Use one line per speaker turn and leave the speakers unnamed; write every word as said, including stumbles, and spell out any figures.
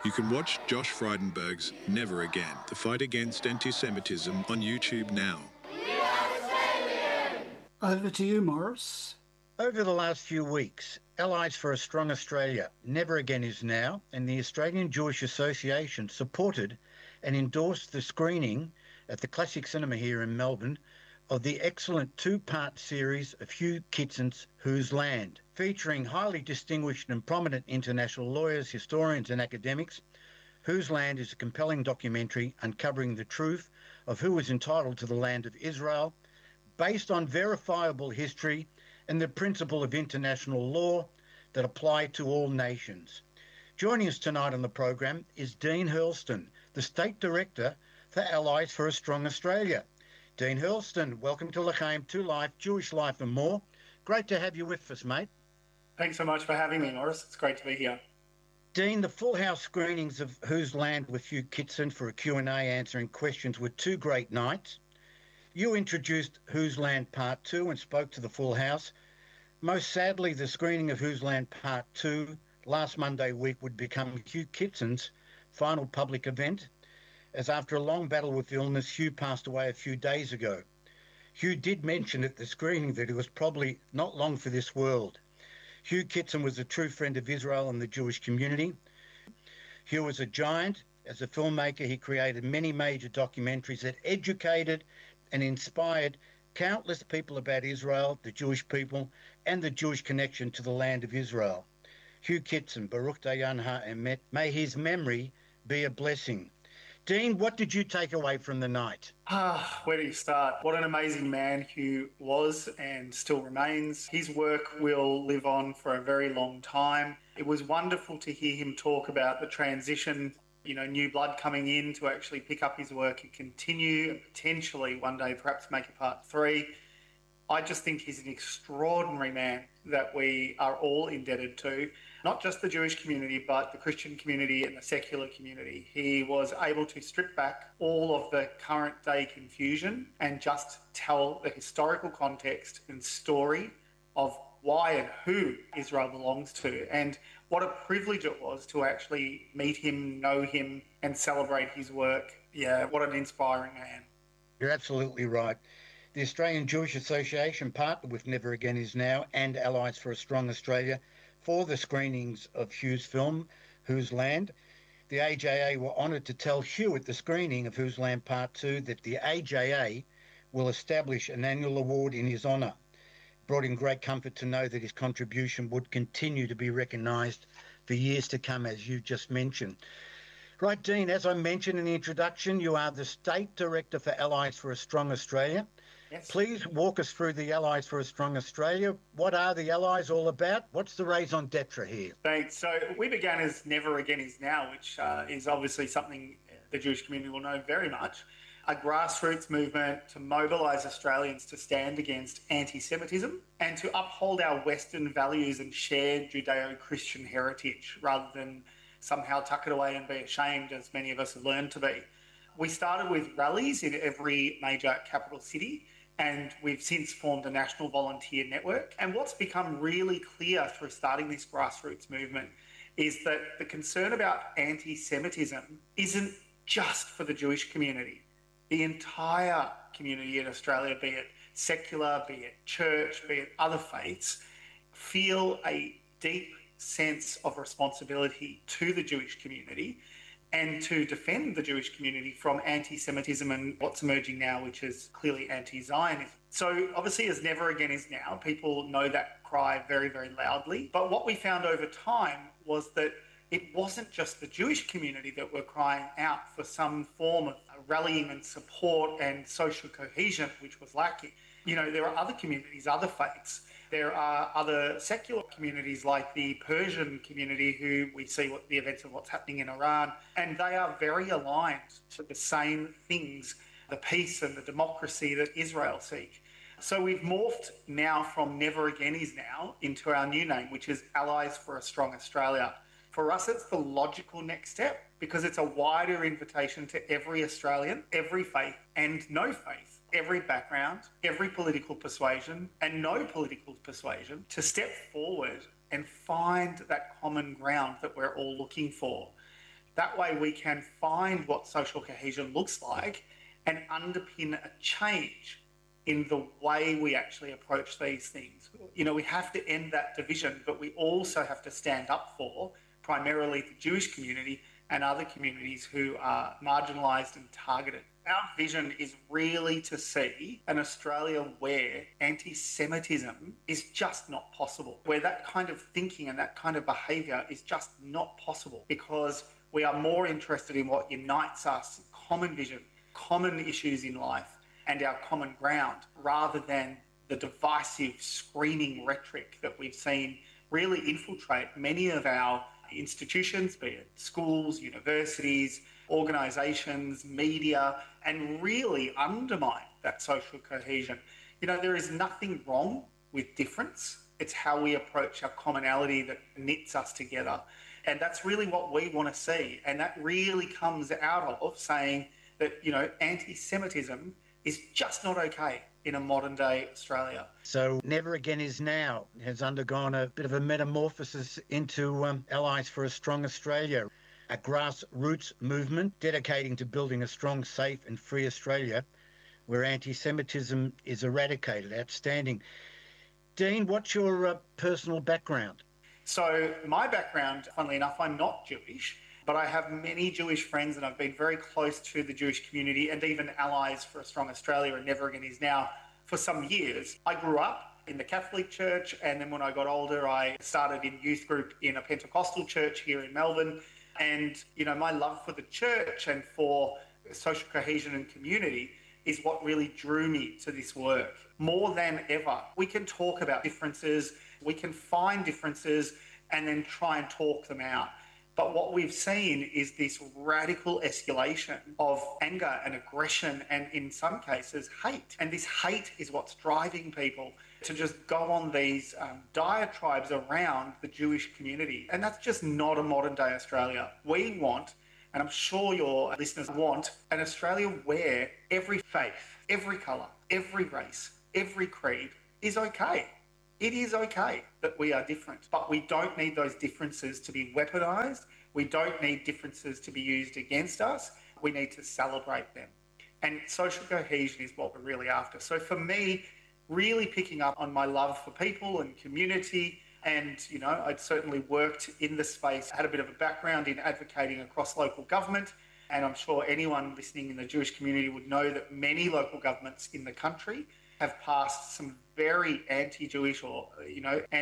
You can watch Josh Frydenberg's Never Again, the fight against anti-Semitism on YouTube now.
Over to you, Morris.
Over the last few weeks, Allies for a Strong Australia, Never Again is now, and the Australian Jewish Association supported and endorsed the screening at the Classic Cinema here in Melbourne of the excellent two-part series of Hugh Kitson's Whose Land, featuring highly distinguished and prominent international lawyers, historians and academics. Whose Land is a compelling documentary uncovering the truth of who is entitled to the land of Israel, based on verifiable history and the principle of international law that apply to all nations. Joining us tonight on the program is Dean Hurlstone, the State Director for Allies for a Strong Australia. Dean Hurlstone, welcome to L'chaim, to Life, Jewish Life and More. Great to have you with us, mate.
Thanks so much for having me, Morris. It's great to be here.
Dean, the full house screenings of Whose Land with Hugh Kitson for a Q and A answering questions were two great nights. You introduced Whose Land Part two and spoke to the full house. Most sadly, the screening of Whose Land Part two last Monday week would become Hugh Kitson's final public event, as after a long battle with illness, Hugh passed away a few days ago. Hugh did mention at the screening that he was probably not long for this world. Hugh Kitson was a true friend of Israel and the Jewish community. Hugh was a giant. As a filmmaker, he created many major documentaries that educated and inspired countless people about Israel, the Jewish people, and the Jewish connection to the land of Israel. Hugh Kitson, Baruch Dayan Ha'emet, may his memory be a blessing. Dean, what did you take away from the night?
Ah, where do you start? What an amazing man Hugh was and still remains. His work will live on for a very long time. It was wonderful to hear him talk about the transition, you know, new blood coming in to actually pick up his work and continue, and potentially one day perhaps make a part three. I just think he's an extraordinary man that we are all indebted to, not just the Jewish community, but the Christian community and the secular community. He was able to strip back all of the current day confusion and just tell the historical context and story of why and who Israel belongs to. And what a privilege it was to actually meet him, know him, and celebrate his work. Yeah, what an inspiring man.
You're absolutely right. The Australian Jewish Association partnered with Never Again Is Now and Allies for a Strong Australia for the screenings of Hugh's film, Whose Land. The A J A were honoured to tell Hugh at the screening of Whose Land Part two that the A J A will establish an annual award in his honour. It brought him great comfort to know that his contribution would continue to be recognised for years to come, as you just mentioned. Right, Dean, as I mentioned in the introduction, you are the State Director for Allies for a Strong Australia.
Yes.
Please walk us through the Allies for a Strong Australia. What are the Allies all about? What's the raison d'etre here?
Thanks. So we began as Never Again Is Now, which uh, is obviously something the Jewish community will know very much. A grassroots movement to mobilise Australians to stand against anti-Semitism and to uphold our Western values and shared Judeo-Christian heritage rather than somehow tuck it away and be ashamed, as many of us have learned to be. We started with rallies in every major capital city, and we've since formed a national volunteer network. And what's become really clear through starting this grassroots movement is that the concern about anti-Semitism isn't just for the Jewish community. The entire community in Australia, be it secular, be it church, be it other faiths, feel a deep sense of responsibility to the Jewish community and to defend the Jewish community from anti-Semitism and what's emerging now, which is clearly anti-Zionism. So obviously, as Never Again Is Now, people know that cry very, very loudly. But what we found over time was that it wasn't just the Jewish community that were crying out for some form of rallying and support and social cohesion, which was lacking. You know, there are other communities, other faiths. There are other secular communities like the Persian community who we see what the events of what's happening in Iran, and they are very aligned to the same things, the peace and the democracy that Israel seek. So we've morphed now from Never Again Is Now into our new name, which is Allies for a Strong Australia. For us, it's the logical next step because it's a wider invitation to every Australian, every faith and no faith, every background, every political persuasion and no political persuasion to step forward and find that common ground that we're all looking for. That way we can find what social cohesion looks like and underpin a change in the way we actually approach these things. You know, we have to end that division, but we also have to stand up for primarily the Jewish community and other communities who are marginalised and targeted. Our vision is really to see an Australia where anti-Semitism is just not possible, where that kind of thinking and that kind of behaviour is just not possible, because we are more interested in what unites us, common vision, common issues in life, and our common ground, rather than the divisive, screaming rhetoric that we've seen really infiltrate many of our institutions, be it schools, universities, organisations, media, and really undermine that social cohesion. You know, there is nothing wrong with difference. It's how we approach our commonality that knits us together. And that's really what we want to see. And that really comes out of saying that, you know, anti-Semitism is just not okay in a modern day Australia.
So Never Again Is Now has undergone a bit of a metamorphosis into um, Allies for a Strong Australia, a grassroots movement dedicating to building a strong, safe and free Australia where anti-Semitism is eradicated. Outstanding. Dean, what's your uh, personal background?
So my background, funnily enough, I'm not Jewish, but I have many Jewish friends and I've been very close to the Jewish community and even Allies for a Strong Australia and Never Again Is Now for some years. I grew up in the Catholic Church, and then when I got older, I started in youth group in a Pentecostal church here in Melbourne. And, you know, my love for the church and for social cohesion and community is what really drew me to this work. More than ever, we can talk about differences, we can find differences and then try and talk them out. But what we've seen is this radical escalation of anger and aggression and, in some cases, hate. And this hate is what's driving people to just go on these um, diatribes around the Jewish community. And that's just not a modern day Australia. We want, and I'm sure your listeners want, an Australia where every faith, every colour, every race, every creed is okay. It is okay that we are different, but we don't need those differences to be weaponised. We don't need differences to be used against us. We need to celebrate them. And social cohesion is what we're really after. So for me, really picking up on my love for people and community, and, you know, I'd certainly worked in the space, had a bit of a background in advocating across local government. And I'm sure anyone listening in the Jewish community would know that many local governments in the country have passed some very anti-Jewish or, you know,